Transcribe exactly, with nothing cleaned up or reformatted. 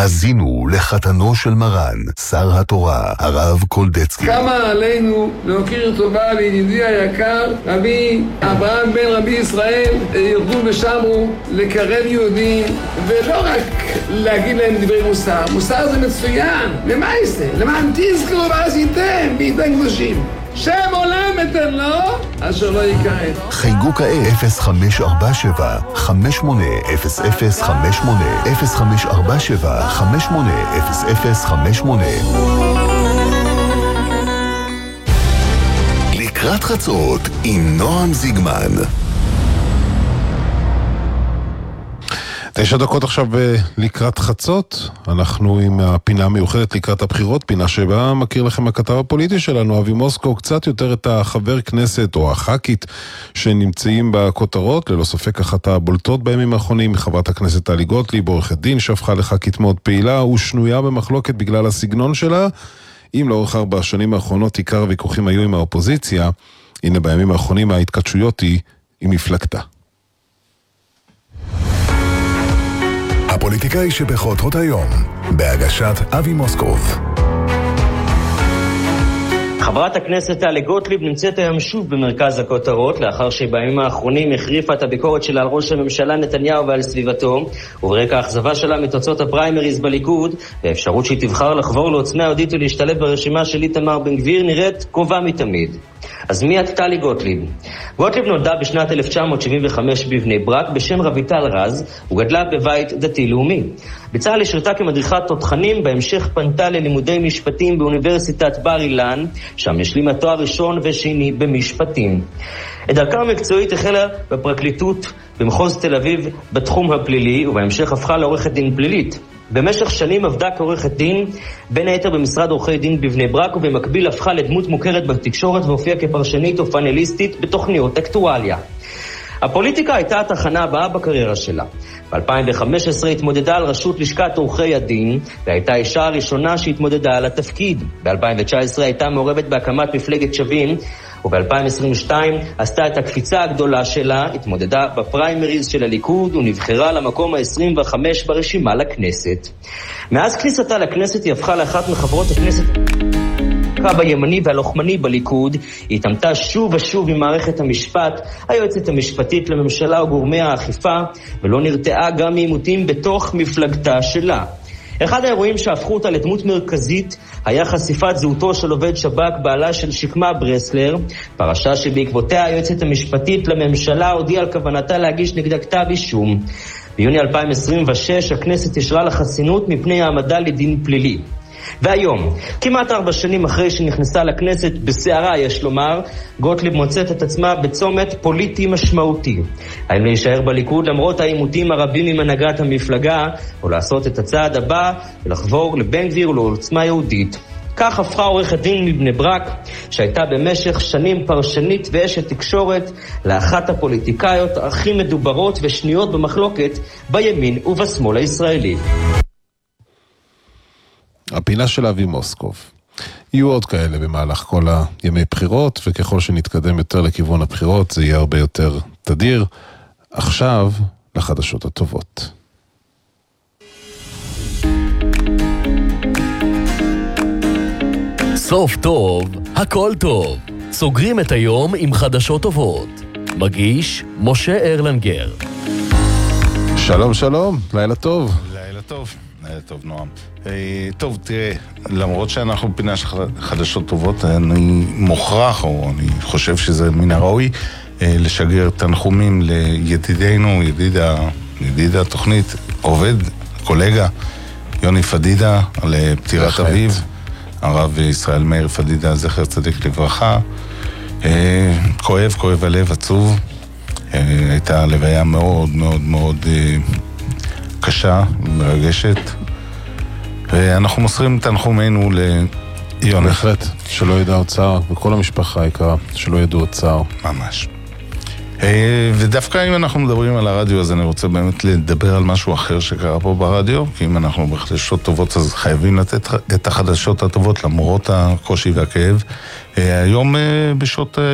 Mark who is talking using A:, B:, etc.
A: האזינו לחתנו של מרן, שר התורה, הרב קולדצקי.
B: כמה עלינו להוקיר טובה לידידי היקר, רבי אברהם בן רבי ישראל, ירדו ושמרו לקרב יהודים, ולא רק להגיד להם דברי מוסר. מוסר זה מצוין, למה זה? למען תזכרו ועשיתם בידי קדושים. שם עולם אתן לו, אשר לא יקראת.
A: חייגו כעת אפס חמש ארבע שבע חמש שמונה אפס אפס חמש שמונה אפס חמש ארבע שבע חמש שמונה אפס אפס חמש שמונה. לקראת חצות עם נועם זיגמן.
C: תשע דקות עכשיו לקראת חצות, אנחנו עם הפינה המיוחדת לקראת הבחירות, פינה שבה מכיר לכם הכתב הפוליטי שלנו, אבי מוסקו, קצת יותר את החבר כנסת או הח"כית שנמצאים בכותרות, ללא ספק אחת הבולטות בימים האחרונים, חברת הכנסת טלי גוטליב, עורכת דין שהפכה לח"כית מאוד פעילה, ושנויה במחלוקת בגלל הסגנון שלה. אם לאורך ארבע השנים האחרונות עיקר הוויכוחים היו עם האופוזיציה, הנה בימים האחרונים ההתכתשויות היא עם מפלגתה.
A: הפוליטיקאי שבחותרות היום, בהגשת אבי מוסקוב.
D: חברת הכנסת טלי גוטליב נמצאת היום שוב במרכז הכותרות, לאחר שבימים האחרונים החריפה את הביקורת שלה על ראש הממשלה נתניהו ועל סביבתו, וברקע האכזבה שלה מתוצאות הפריימריז בליכוד, והאפשרות שהיא תבחר לחבור לעוצמה יהודית ולהשתלב ברשימה של איתמר בן גביר נראית קרובה מתמיד. אז מי את טלי גוטליב? גוטליב נולדה בשנת אלף תשע מאות שבעים וחמש בבני ברק בשם רויטל רז, וגדלה בבית דתי-לאומי. בצה"ל היא שירתה כמדריכת תותחנים, בהמשך פנתה ללימודי משפטים באוניברסיטת בר אילן, שם השלימה תואר ראשון ושני במשפטים. את דרכה המקצועית החלה בפרקליטות במחוז תל אביב בתחום הפלילי, ובהמשך הפכה לעורכת דין פלילית. במשך שנים עבדה כעורכת דין, בין היתר במשרד עורכי דין בבני ברק, ובמקביל הפכה לדמות מוכרת בתקשורת והופיעה כפרשנית או פאנליסטית בתוכניות אקטואליה. הפוליטיקה הייתה התחנה הבאה בקריירה שלה. ב-אלפיים וחמש עשרה התמודדה על ראשות לשכת עורכי הדין, והייתה האישה הראשונה שהתמודדה על התפקיד. ב-אלפיים ותשע עשרה הייתה מעורבת בהקמת מפלגת שווים, וב-אלפיים עשרים ושתיים עשתה את הקפיצה הגדולה שלה, התמודדה בפריימריז של הליכוד ונבחרה למקום ה-עשרים וחמש ברשימה לכנסת. מאז כניסתה לכנסת היא הפכה לאחת מחברות הכנסת הקו הימני והלוחמני בליכוד. היא התעמתה שוב ושוב עם מערכת המשפט, היועצת המשפטית לממשלה וגורמי האכיפה, ולא נרתעה גם מעימותים בתוך מפלגתה שלה. אחד האירועים שהפכו אותה לדמות מרכזית היה חשיפת זהותו של עובד שב"כ בעלה של שקמה ברסלר, פרשה שבעקבותיה היועצת המשפטית לממשלה הודיעה על כוונתה להגיש נגדה כתב אישום. ביוני אלפיים עשרים ושש הכנסת אישרה לה חסינות מפני העמדה לדין פלילי. והיום, כמעט ארבע שנים אחרי שנכנסה לכנסת בסערה, יש לומר, גוטליב מוצאת את עצמה בצומת פוליטי משמעותי. האם להישאר בליכוד למרות העימותים הרבים עם הנהגת המפלגה, או לעשות את הצעד הבא ולחבור לבן גביר ולעוצמה יהודית? כך הפכה עורכת דין מבני ברק, שהייתה במשך שנים פרשנית ואשת תקשורת, לאחת הפוליטיקאיות הכי מדוברות ושניות במחלוקת בימין ובשמאל הישראלי.
C: הפינה של אבי מוסקוב. יהיו עוד כאלה במהלך כל הימי בחירות, וככל שנתקדם יותר לכיוון הבחירות זה יהיה הרבה יותר תדיר. עכשיו לחדשות הטובות.
E: סוף טוב, הכל טוב. סוגרים את היום עם חדשות טובות. מגיש משה ארלנגר.
C: שלום שלום, לילה טוב.
F: לילה טוב. טוב נועם. טוב, תראה, למרות שאנחנו פינה של חדשות טובות, אני מוכרח, או אני חושב שזה מן הראוי, לשגר תנחומים לידידינו, ידיד, ידיד התוכנית, עובד, קולגה, יוני פדידה, על פטירת אביו, הרב ישראל מאיר פדידה, זכר צדיק לברכה. כואב, כואב הלב, עצוב. הייתה לוויה מאוד מאוד מאוד קשה, מרגשת, ואנחנו מוסרים תנחומינו ליוני.
C: בהחלט, שלא ידע עוד צער, וכל המשפחה היקרה, שלא ידעו עוד צער.
F: ממש. ודווקא אם אנחנו מדברים על הרדיו, אז אני רוצה באמת לדבר על משהו אחר שקרה פה ברדיו, כי אם אנחנו בחדשות טובות, אז חייבים לתת את החדשות הטובות למרות הקושי והכאב. היום בשעות